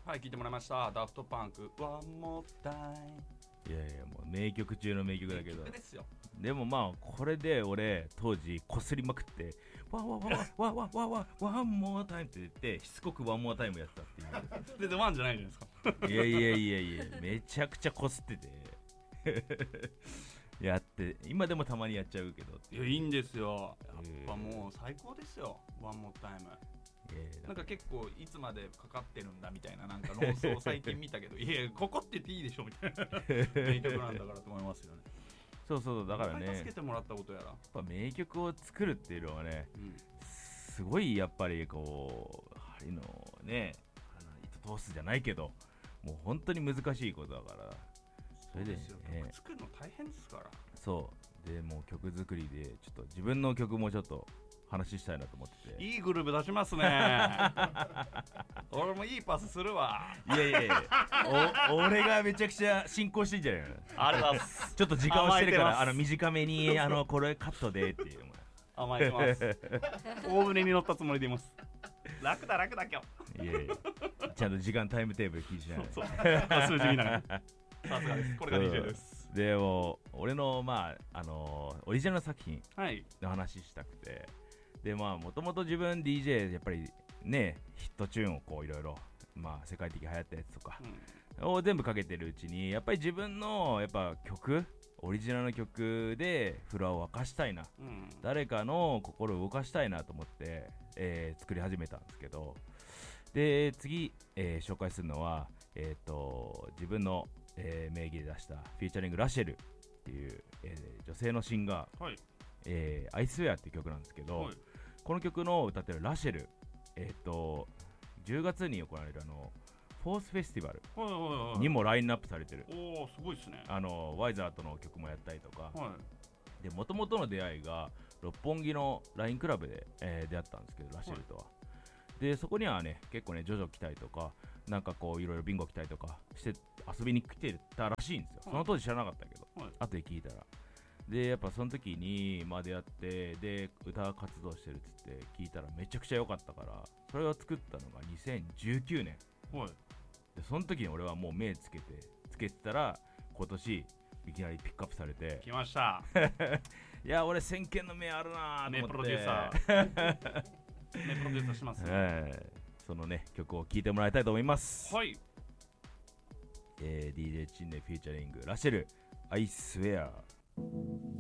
はい、聞いてもらいました。ダフトパンク One More Time。 いやいや、もう名曲中の名曲だけど、 名曲ですよ。 でもまあこれで俺当時こすりまくってワンワンワンワンワンワンワンワンワンモアタイムって言ってしつこくワンモアタイムやったっていうで、ワンじゃないじゃないですか。 いやいやいやいや、めちゃくちゃこすっててやって今でもたまにやっちゃうけどっていや、いいんですよ。やっぱもう最高ですよ。One More Time。なんか結構いつまでかかってるんだみたいななんか論争を最近見たけどいやここって言っていいでしょみたいな名曲なんだからと思いますよね。 そうそうだからね、 助けてもらったことやらやっぱ名曲を作るっていうのはね、 うん、 すごいやっぱりこう針のね糸通すじゃないけどもう本当に難しいことだからそれでですよ、曲作るの大変ですから。 そうでもう曲作りでちょっと自分の曲もちょっと話したいなと思ってていいグループ出しますね俺もいいパスするわ。 いやいやいや俺がめちゃくちゃ進行してんじゃないのありがとうございますちょっと時間をしてるから甘えてます短めにこれカットでっていう甘えてます大船に乗ったつもりでいます。楽だ楽だ今日。 いやいやちゃんと時間タイムテーブル気にしないそう数字見ながらさすがです。これが DJ です。 でも俺のオリジナルの作品はいの話したくてでもともと自分 DJ やっぱりねヒットチューンをこういろいろ世界的に流行ったやつとかを全部かけてるうちにやっぱり自分のやっぱ曲オリジナルの曲でフロアを沸かしたいな、誰かの心を動かしたいなと思って、作り始めたんですけどで次、紹介するのは、自分の、名義で出したフィーチャリングラシェルっていう、女性のシンガー、 はいアイスウェアっていう曲なんですけど、 はいこの曲の歌ってるラシェル、10月に行われるフォースフェスティバルにもラインナップされてる。 おおすごいですね。 ワイザーとの曲もやったりとか、 はで元々の出会いが六本木のラインクラブで、出会ったんですけどラシェルとは、でそこにはね結構ねジョジョ来たりとかなんかこういろいろビンゴ来たりとかして遊びに来てたらしいんですよ、その当時知らなかったけど、後で聞いたらでやっぱその時に出会ってで歌活動してるっつって聞いたらめちゃくちゃ良かったからそれを作ったのが2019年、でその時に俺はもう目つけてたら今年いきなりピックアップされて来ましたいや俺先見の目あるなと思って名プロデューサー名プロデューサーしますね、 そのね曲を聴いてもらいたいと思います。 はい、 DJ チンネフィーチャリングラシェルアイスウェア